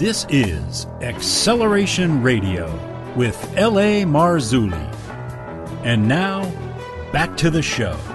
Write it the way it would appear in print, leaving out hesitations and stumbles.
This is Acceleration Radio with L.A. Marzulli. And now, back to the show.